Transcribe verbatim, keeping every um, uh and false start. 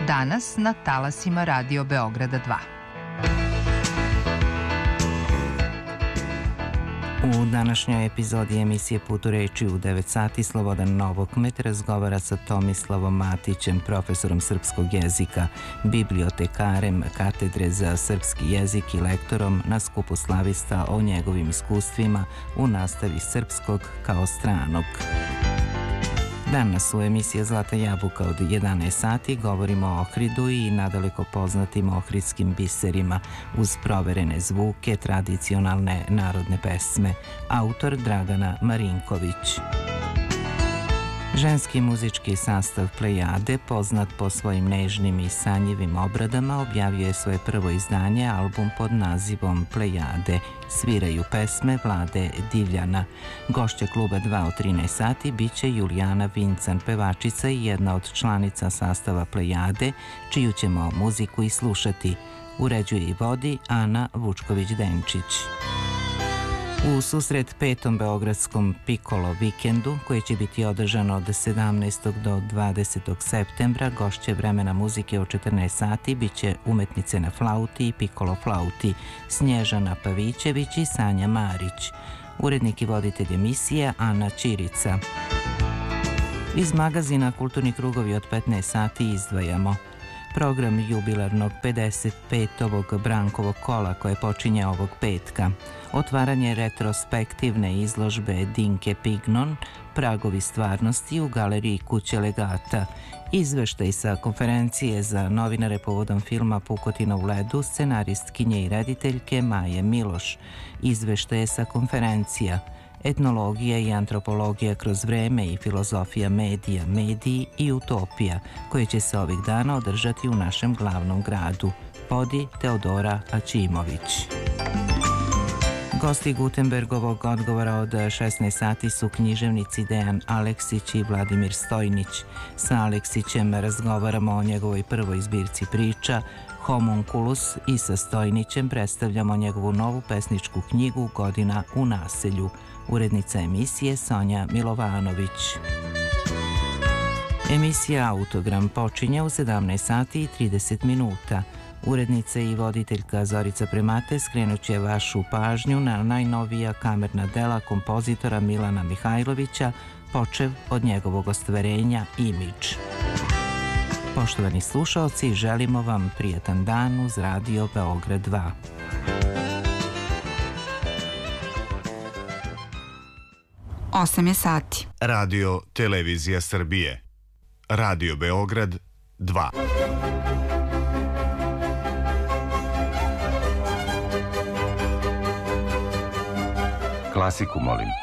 Danas na talasima Radio Beograda dva. U današnjoj epizodi emisije Put u reči u devet sati Slobodan Novokmet razgovara sa Tomislavom Matićem, profesorom srpskog jezika, bibliotekarem katedre za srpski jezik i lektorom na skupu slavista o njegovim iskustvima u nastavi srpskog kao stranog. Danas u emisiji Zlata jabuka od jedanaest sati govorimo o Ohridu i nadaleko poznatim ohridskim biserima uz proverene zvuke tradicionalne narodne pesme. Autor Dragana Marinković. Ženski muzički sastav Plejade, poznat po svojim nežnim i sanjivim obradama, objavio je svoje prvo izdanje, album pod nazivom Plejade. Sviraju pesme Vlade Divljana. Gošća kluba dva od trinaest sati biće Julijana Vincan, pevačica i jedna od članica sastava Plejade, čiju ćemo muziku i slušati. Uređuje i vodi Ana Vučković-Denčić. U susret petom beogradskom Pikolo vikendu, koji će biti održan od sedamnaestog do dvadesetog septembra, gošće vremena muzike od četrnaest sati biće umetnice na flauti i pikolo flauti Snježana Pavićević i Sanja Marić. Urednik i voditelj emisije Ana Ćirica. Iz magazina Kulturni krugovi od petnaest sati izdvajamo program jubilarnog pedeset petovog Brankovog kola koje počinje ovog petka. Otvaranje retrospektivne izložbe Dinke Pignon, Pragovi stvarnosti u galeriji Kuće legata. Izveštaj sa konferencije za novinare povodom filma Pukotina u ledu scenaristkinje i rediteljke Maje Miloš. Izveštaje sa konferencija Etnologija i antropologija kroz vreme i filozofija medija, mediji i utopija, koje će se ovih dana održati u našem glavnom gradu. Vodi Teodora Aćimović. Gosti Gutenbergovog odgovora od šesnaest sati su književnici Dejan Aleksić i Vladimir Stojnić. Sa Aleksićem razgovaramo o njegovoj prvoj zbirci priča Homunculus i sa Stojnićem predstavljamo njegovu novu pesničku knjigu Godina u naselju. Urednica emisije Sonja Milovanović. Emisija Autogram počinje u sedamnaest sati i trideset minuta. Urednica i voditeljka Zorica Premate skrenut će vašu pažnju na najnovija kamerna dela kompozitora Milana Mihajlovića, počev od njegovog ostvarenja Imidž. Poštovani slušaoci, želimo vam prijatan dan uz Radio Beograd dva. osam je sati. Radio Televizija Srbije. Radio Beograd dva. Klasiku molim.